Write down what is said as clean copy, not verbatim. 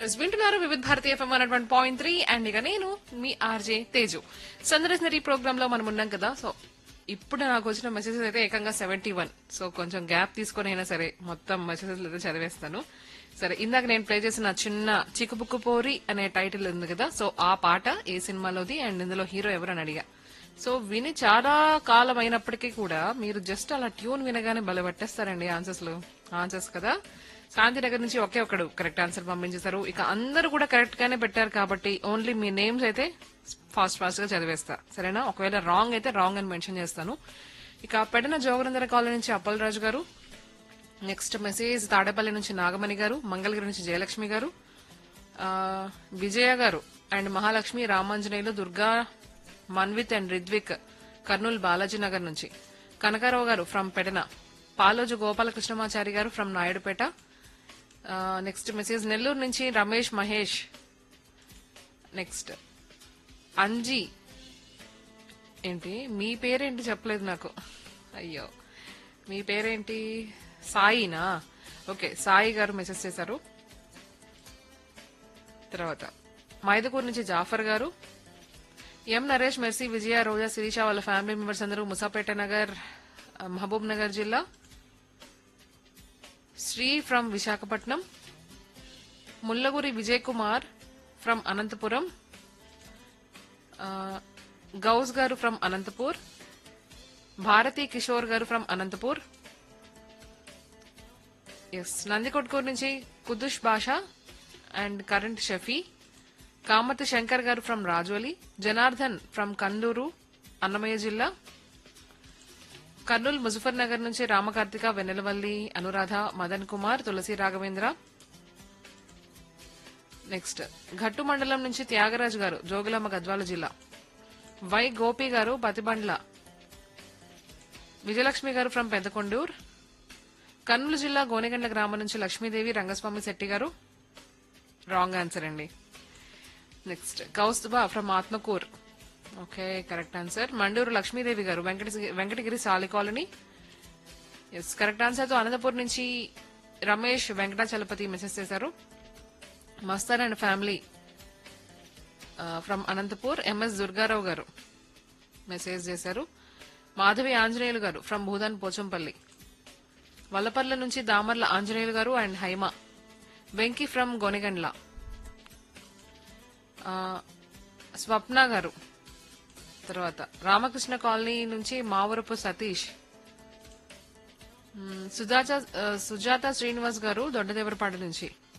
Yes వింటున్నారు వివిధ భారతీయ FM 101.3 and ఇక నేను మీ ఆర్జే తేజు సందర్శనరీ ప్రోగ్రామ్ లో మనం ఉన్నాం కదా. సో ఇప్పుడు నాకు వచ్చిన మెసేజెస్ అయితే ఏకంగా 71. సో కొంచెం గ్యాప్ తీసుకొని అయినా సరే మొత్తం మెసేజెస్ అయితే చదివేస్తాను. సరే, ఇందాక నేను ప్లే చేసిన చిన్న చిక్కుబుక్కు పోరి అనే టైటిల్ ఉంది కదా. సో ఆ పాట ఏ సినిమాలోది అండ్ ఇందులో హీరో ఎవరని అడిగా. సో విని చాలా కాలం అయినప్పటికీ కూడా మీరు జస్ట్ అలా ట్యూన్ వినగానే బలపట్టేస్తారండి ఆన్సర్స్ కదా. శాంతినగర్ నుంచి ఒకే ఒకడు కరెక్ట్ ఆన్సర్ పంపించేశారు. ఇక అందరూ కూడా కరెక్ట్ గానే పెట్టారు కాబట్టి ఓన్లీ మీ నేమ్స్ అయితే ఫాస్ట్ గా చదివేస్తా, సరేనా. ఒకవేళ రాంగ్ అయితే రాంగ్ అని మెన్షన్ చేస్తాను. ఇక పెడన జోగరంధర కాలనీ నుంచి అప్పలరాజు గారు. నెక్స్ట్ మెసేజ్ తాడేపల్లి నుంచి నాగమణి గారు, మంగళగిరి నుంచి జయలక్ష్మి గారు, విజయ గారు అండ్ మహాలక్ష్మి, రామాంజనేయులు, దుర్గా, మన్విత్ అండ్ రిద్విక్ కర్నూలు బాలాజీ నగర్ నుంచి, కనకారావు గారు ఫ్రమ్ పెడన, పాలోజు గోపాలకృష్ణమాచారి గారు from Naidupeta. Next message Nellore నుంచి రమేష్ మహేష్. నెక్స్ట్ అంజీ, ఏంటి మీ పేరేంటి చెప్పలేదు నాకు, అయ్యో మీ పేరేంటి, సాయినా, ఓకే సాయి గారు మెసేజ్ చేశారు. తర్వాత మైదుకూరు నుంచి జాఫర్ గారు, ఎం నరేష్, మెర్సీ, విజయ, రోజా, శిరీష వాళ్ళ ఫ్యామిలీ మెంబర్స్ అందరూ ముసాపేట నగర్, మహబూబ్ నగర్ జిల్లా. శ్రీ ఫ్రమ్ విశాఖపట్నం, ముల్లగురి విజయ్ కుమార్ ఫ్రమ్ అనంతపురం, గౌస్ గారు ఫ్రమ్ అనంతపూర్, భారతీ కిషోర్ గారు ఫ్రమ్ అనంతపూర్. ఎస్ నందికొట్కూరు నుంచి కుదుష్ బాషా అండ్ కరెంట్ షఫీ, కామతి శంకర్ గారు ఫ్రమ్ రాజోలి, జనార్దన్ ఫ్రమ్ కందూరు అన్నమయ్య జిల్లా, కర్నూలు ముజఫర్ నగర్ నుంచి రామకార్తిక, వెన్నెలవల్లి, అనురాధ, మదన్ కుమార్, తులసి రాఘవేంద్ర. నెక్స్ట్ ఘట్టు మండలం నుంచి త్యాగరాజు గారు, జోగులాంబ గద్వాల జిల్లా, వై గోపి గారు పతిబండ్ల, విజయలక్ష్మి గారు ఫ్రమ్ పెద్దకొండూర్, కర్నూలు జిల్లా గోనెగండ్ల గ్రామం నుంచి లక్ష్మీదేవి, రంగస్వామి శెట్టి గారు రాంగ్ ఆన్సర్ అండి. Next Kaustubha from Atmakur, okay correct answer. Mandur Lakshmidevi గారు వెంకటగిరి సాలి కాలనీ, ఎస్ కరెక్ట్ ఆన్సర్ తో అనంతపూర్ నుంచి రమేష్ వెంకటాచలపతి మెసేజ్ చేశారు. Mastan and family from Anantapur, MS Durgarao గారు మెసేజ్ చేశారు. మాధవి ఆంజనేయులు గారు ఫ్రమ్ భూదాన్ పోచంపల్లి, వల్లపర్ల నుంచి దామర్ల ఆంజనేయులు గారు అండ్ హైమ, వెంకీ ఫ్రమ్ గోనెగండ్ల, స్వప్న గారు, తర్వాత రామకృష్ణ కాలనీ నుంచి మావరపు సతీష్, సుజాత శ్రీనివాస్ గారు దొడ్డదేవరపాడు నుంచి,